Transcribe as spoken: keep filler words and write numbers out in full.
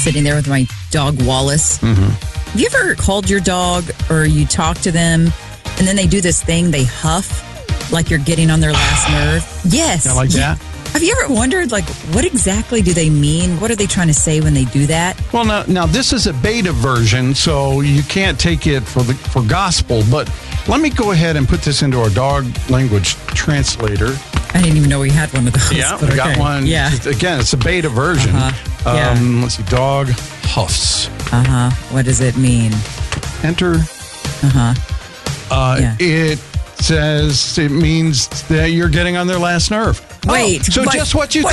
sitting there with my dog, Wallace. Mm-hmm. Have you ever called your dog or you talk to them and then they do this thing, they huff like you're getting on their last nerve? Yes. Yeah, like that? Have you ever wondered, like, what exactly do they mean? What are they trying to say when they do that? Well, now, now this is a beta version, so you can't take it for the for gospel. But let me go ahead and put this into our dog language translator. I didn't even know we had one of those. Yeah, but we got okay. one. Yeah. Again, it's a beta version. Uh-huh. Yeah. Um, let's see, dog huffs. Uh-huh. What does it mean? Enter. Uh-huh. Uh, Yeah. It says it means that you're getting on their last nerve. Wait. Oh, so wait, just what you wait,